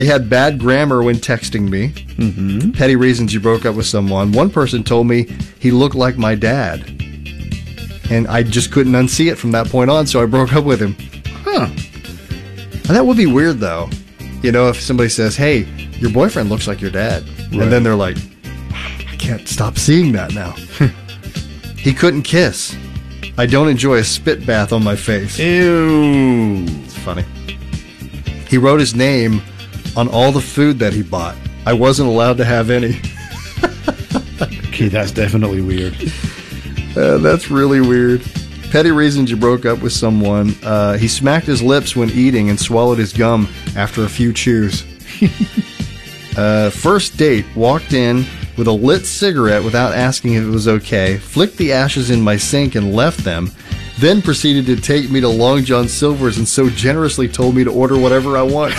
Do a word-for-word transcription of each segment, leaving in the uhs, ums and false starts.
You had bad grammar when texting me. Mm-hmm. Petty reasons you broke up with someone. One person told me he looked like my dad. And I just couldn't unsee it from that point on, so I broke up with him. Huh. And that would be weird, though. You know, if somebody says, hey, your boyfriend looks like your dad. Right. And then they're like, I can't stop seeing that now. He couldn't kiss. I don't enjoy a spit bath on my face. Ew. It's funny. He wrote his name on all the food that he bought. I wasn't allowed to have any. Okay, that's definitely weird. Uh, that's really weird. Petty reasons you broke up with someone. Uh, he smacked his lips when eating and swallowed his gum after a few chews. uh, first date, walked in with a lit cigarette without asking if it was okay, flicked the ashes in my sink and left them, then proceeded to take me to Long John Silver's and so generously told me to order whatever I want.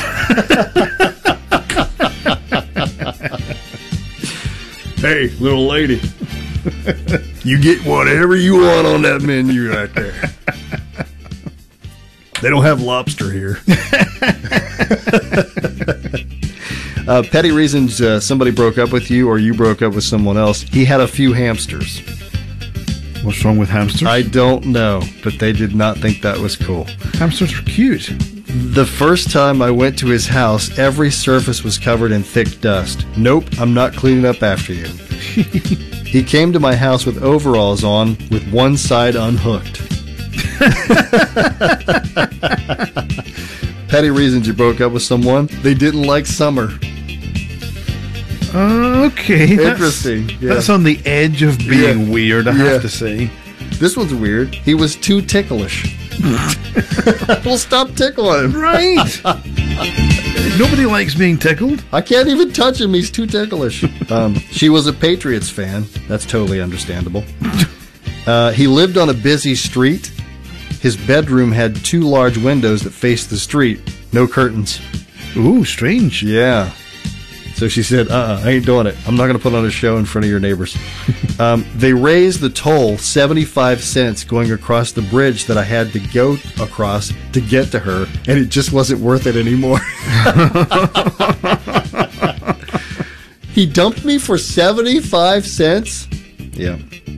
Hey, little lady. You get whatever you want on that menu right there. They don't have lobster here. uh, petty reasons uh, somebody broke up with you or you broke up with someone else. He had a few hamsters. What's wrong with hamsters? I don't know, but they did not think that was cool. Hamsters are cute. The first time I went to his house, every surface was covered in thick dust. Nope, I'm not cleaning up after you. He came to my house with overalls on, with one side unhooked. Petty reasons you broke up with someone. They didn't like summer. Uh, okay. Interesting. That's, yeah. that's on the edge of being Yeah. weird, I Yeah. have to say. This one's weird. He was too ticklish. Well, stop tickling. Right. Nobody likes being tickled. I can't even touch him. He's too ticklish. Um, she was a Patriots fan. That's totally understandable. Uh, he lived on a busy street. His bedroom had two large windows that faced the street. No curtains. Ooh, strange. Yeah. So she said, uh-uh, I ain't doing it. I'm not going to put on a show in front of your neighbors. um, they raised the toll seventy-five cents going across the bridge that I had to go across to get to her, and it just wasn't worth it anymore. He dumped me for seventy-five cents? Yeah.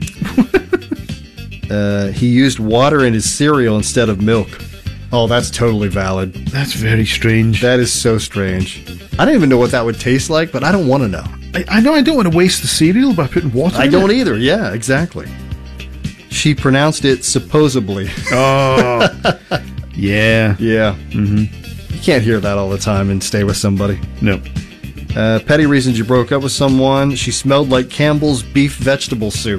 uh, he used water in his cereal instead of milk. Oh, that's totally valid. That's very strange. That is so strange. I don't even know what that would taste like, but I don't want to know. I, I know I don't want to waste the cereal by putting water I in don't it. either. Yeah, exactly. She pronounced it supposedly. Oh, yeah. Yeah. Mm-hmm. You can't hear that all the time and stay with somebody. No. Uh, petty reasons you broke up with someone. She smelled like Campbell's beef vegetable soup.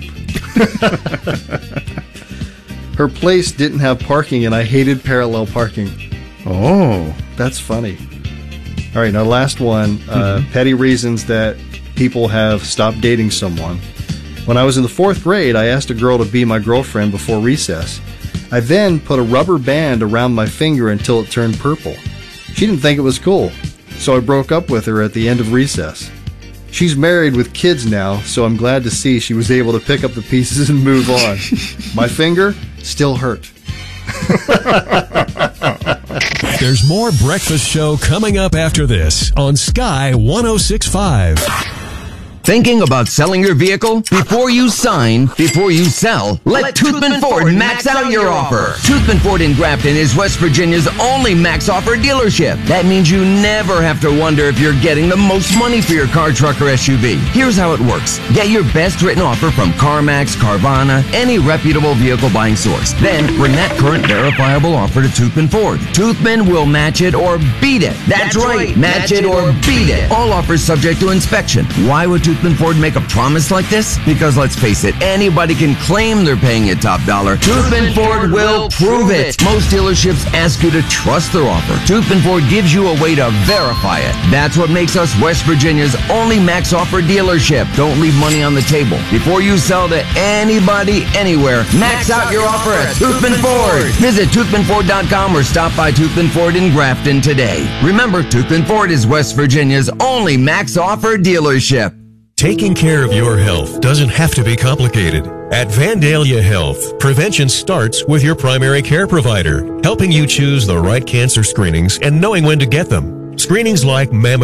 Her place didn't have parking, and I hated parallel parking. Oh. That's funny. All right, now last one. Uh, mm-hmm. Petty reasons that people have stopped dating someone. When I was in the fourth grade, I asked a girl to be my girlfriend before recess. I then put a rubber band around my finger until it turned purple. She didn't think it was cool, so I broke up with her at the end of recess. She's married with kids now, so I'm glad to see she was able to pick up the pieces and move on. My finger still hurt. There's more Breakfast Show coming up after this on Sky one oh six point five. Thinking about selling your vehicle? Before you sign, before you sell, let, let Toothman Ford max out your offer. Toothman Ford in Grafton is West Virginia's only max offer dealership. That means you never have to wonder if you're getting the most money for your car, truck, or S U V. Here's how it works. Get your best written offer from CarMax, Carvana, any reputable vehicle buying source. Then bring that current verifiable offer to Toothman Ford. Toothman will match it or beat it. That's, That's right, match, match it or beat it. All offers subject to inspection. Why would Toothman Ford make a promise like this? Because let's face it, anybody can claim they're paying you top dollar. Toothman Ford will prove it. Most dealerships ask you to trust their offer. Toothman Ford gives you a way to verify it. That's what makes us West Virginia's only max offer dealership. Don't leave money on the table. Before you sell to anybody, anywhere, max out your offer at Toothman Ford. Visit Toothman Ford dot com or stop by Toothman Ford in Grafton today. Remember, Toothman Ford is West Virginia's only max offer dealership. Taking care of your health doesn't have to be complicated. At Vandalia Health, prevention starts with your primary care provider, helping you choose the right cancer screenings and knowing when to get them. Screenings like mammogram